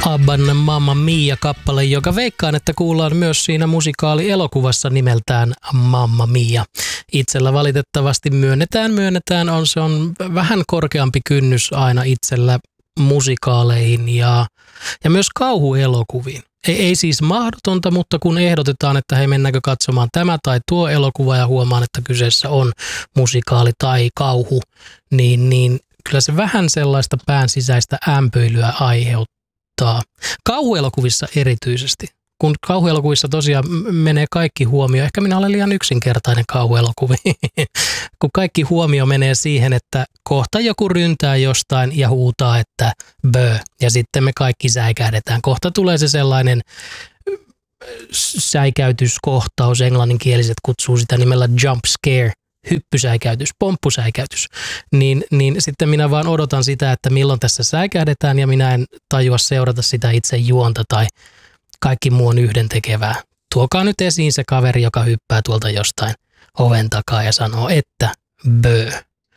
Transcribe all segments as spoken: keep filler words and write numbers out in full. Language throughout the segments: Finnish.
Abban Mamma Mia-kappale, joka veikkaan, että kuullaan myös siinä musikaalielokuvassa nimeltään Mamma Mia. Itsellä valitettavasti myönnetään, myönnetään, on se on vähän korkeampi kynnys aina itsellä musikaaleihin ja, ja myös kauhuelokuviin. Ei, ei siis mahdotonta, mutta kun ehdotetaan, että hei, mennäänkö katsomaan tämä tai tuo elokuva ja huomaan, että kyseessä on musikaali tai kauhu, niin, niin kyllä se vähän sellaista pään sisäistä ämpöilyä aiheuttaa. Kauhuelokuvissa erityisesti. Kun kauhuelokuvissa tosiaan menee kaikki huomio, ehkä minä olen liian yksinkertainen kauhuelokuvi, kun kaikki huomio menee siihen, että kohta joku ryntää jostain ja huutaa, että bö, ja sitten me kaikki säikähdetään. Kohta tulee se sellainen säikäytyskohtaus, englanninkieliset kutsuu sitä nimellä jump scare, hyppysäikäytys, pomppusäikäytys, niin, niin sitten minä vaan odotan sitä, että milloin tässä säikähdetään ja minä en tajua seurata sitä itse juonta tai kaikki muu on yhdentekevää. Tuokaa nyt esiin se kaveri, joka hyppää tuolta jostain oven takaa ja sanoo, että bö.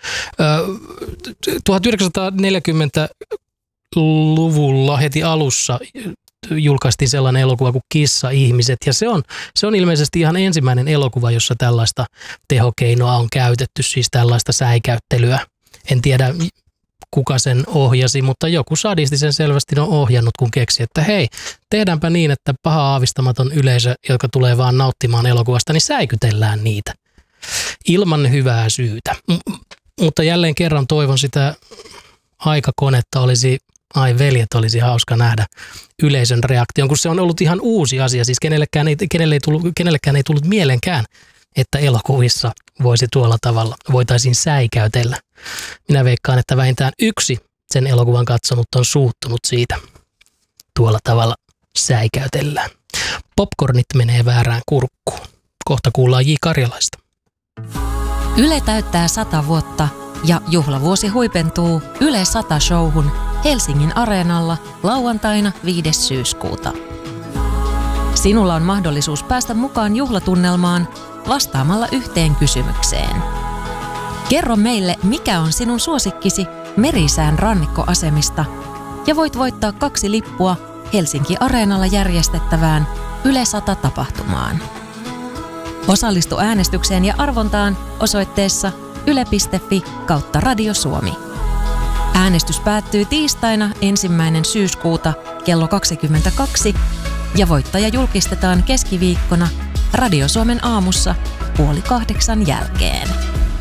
tuhatyhdeksänsataaneljäkymmentäluvulla heti alussa julkaistiin sellainen elokuva kuin Kissa-ihmiset, ja se on, se on ilmeisesti ihan ensimmäinen elokuva, jossa tällaista tehokeinoa on käytetty, siis tällaista säikäyttelyä. En tiedä, kuka sen ohjasi, mutta joku sadisti sen selvästi on ohjannut, kun keksi, että hei, tehdäänpä niin, että paha aavistamaton yleisö, joka tulee vaan nauttimaan elokuvasta, niin säikytellään niitä ilman hyvää syytä. M- mutta jälleen kerran toivon sitä aikakonetta olisi, ai veljet, olisi hauska nähdä yleisön reaktion, kun se on ollut ihan uusi asia, siis kenellekään ei, kenelle ei tullut, kenellekään ei tullut mielenkään, että elokuvissa voisi tuolla tavalla, voitaisiin säikäytellä. Minä veikkaan, että vähintään yksi sen elokuvan katsonut on suuttunut siitä. Tuolla tavalla säikäytellään. Popcornit menee väärään kurkkuun. Kohta kuullaan J. Karjalaista. Yle täyttää sata vuotta ja juhlavuosi huipentuu Yle sata showhun Helsingin Areenalla lauantaina viides syyskuuta. Sinulla on mahdollisuus päästä mukaan juhlatunnelmaan vastaamalla yhteen kysymykseen. Kerro meille, mikä on sinun suosikkisi Merisään rannikkoasemista ja voit voittaa kaksi lippua Helsinki Areenalla järjestettävään Yle sata tapahtumaan. Osallistu äänestykseen ja arvontaan osoitteessa yle piste fi kautta Radio Suomi. Äänestys päättyy tiistaina ensimmäinen syyskuuta kello kaksikymmentäkaksi ja voittaja julkistetaan keskiviikkona Radio Suomen aamussa puoli kahdeksan jälkeen.